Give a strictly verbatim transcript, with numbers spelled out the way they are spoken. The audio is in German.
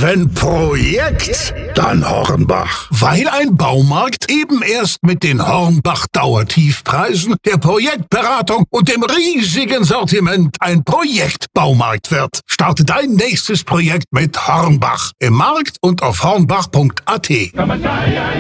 Wenn Projekt, dann Hornbach. Weil ein Baumarkt eben erst mit den Hornbach-Dauertiefpreisen, der Projektberatung und dem riesigen Sortiment ein Projektbaumarkt wird. Starte dein nächstes Projekt mit Hornbach. Im Markt und auf hornbach punkt a t.